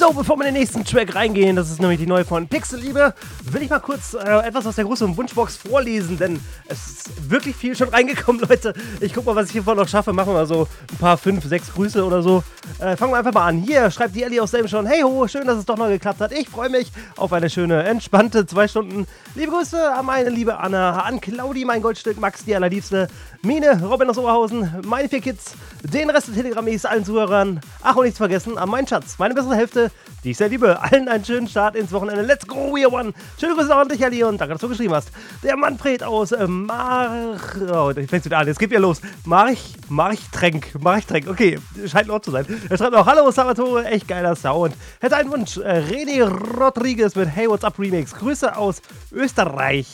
So, bevor wir in den nächsten Track reingehen, das ist nämlich die neue von Pixelliebe, will ich mal kurz etwas aus der großen Wunschbox vorlesen, denn es ist wirklich viel schon reingekommen, Leute. Ich guck mal, was ich hiervon noch schaffe. Machen wir mal so ein paar 5, 6 Grüße oder so. Fangen wir einfach mal an. Hier schreibt die Ellie aus Selben schon: Hey ho, schön, dass es doch noch geklappt hat. Ich freue mich auf eine schöne, entspannte 2 Stunden. Liebe Grüße an meine liebe Anna, an Claudi, mein Goldstück, Max, die allerliebste, Mine, Robin aus Oberhausen, meine 4 Kids, den Rest der Telegrammis, allen Zuhörern. Ach, und nichts vergessen, an meinen Schatz, meine bessere Hälfte, die ich sehr liebe. Allen einen schönen Start ins Wochenende. Let's go, we are one. Schöne Grüße auch an dich, Ali, und danke, dass du geschrieben hast. Der Manfred aus Oh, jetzt fängst du wieder an. Jetzt geht wieder los. Marchtränk. Okay, scheint Ort zu sein. Er schreibt noch: Hallo, Salvatore, echt geiler Sound. Hätte einen Wunsch. René Rodriguez mit Hey, What's Up Remix. Grüße aus Österreich.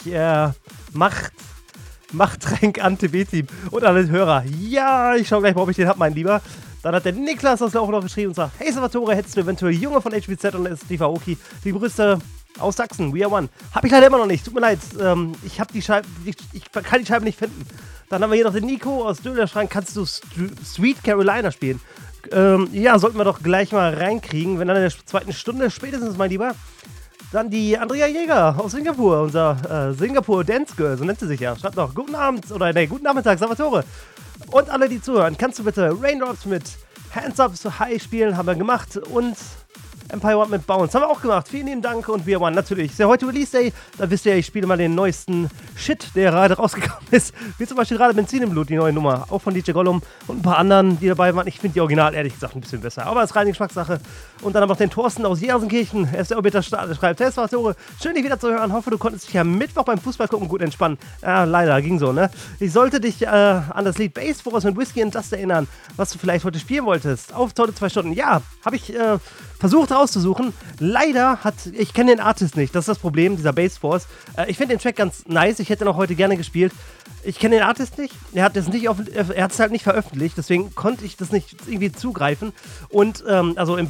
Machttränk an TB-Team und alle Hörer. Ja, ich schau gleich mal, ob ich den hab, mein Lieber. Dann hat der Niklas das auch noch geschrieben und sagt: Hey Salvatore, hättest du eventuell Junge von HBZ und Steve Aoki. Die Grüße aus Sachsen, we are one. Hab ich leider immer noch nicht, tut mir leid. Ich kann die Scheibe nicht finden. Dann haben wir hier noch den Nico aus Dönerschrank. Kannst du Sweet Carolina spielen? Ja, sollten wir doch gleich mal reinkriegen, wenn dann in der 2. Stunde spätestens, mein Lieber. Dann die Andrea Jäger aus Singapur, unser Singapur Dance Girl, so nennt sie sich ja. Schreibt noch: Guten Abend oder guten Nachmittag, Salvatore. Und alle, die zuhören, kannst du bitte Raindrops mit Hands Up so High spielen, haben wir gemacht, und Empire One mit Bounce haben wir auch gemacht. Vielen lieben Dank, und wir waren natürlich. Ist ja heute Release Day, da wisst ihr, ich spiele mal den neuesten Shit, der gerade rausgekommen ist. Wie zum Beispiel gerade Benzin im Blut, die neue Nummer, auch von DJ Gollum und ein paar anderen, die dabei waren. Ich finde die Original, ehrlich gesagt, ein bisschen besser, aber das ist reine Geschmackssache. Und dann haben wir noch den Thorsten aus Jersenkirchen, er ist der Orbiter Stade, schreibt: Hey Salvatore, schön dich wieder zu hören, hoffe du konntest dich am Mittwoch beim Fußball gucken gut entspannen. Ja, leider, ging so, ne? Ich sollte dich an das Lied Bass Force mit Whiskey and Dust erinnern, was du vielleicht heute spielen wolltest. Auf tolle 2 Stunden. Ja, habe ich versucht rauszusuchen. Leider ich kenne den Artist nicht, das ist das Problem, dieser Bass Force. Ich finde den Track ganz nice, ich hätte ihn auch heute gerne gespielt. Ich kenne den Artist nicht, er hat es halt nicht veröffentlicht, deswegen konnte ich das nicht irgendwie zugreifen. Und also im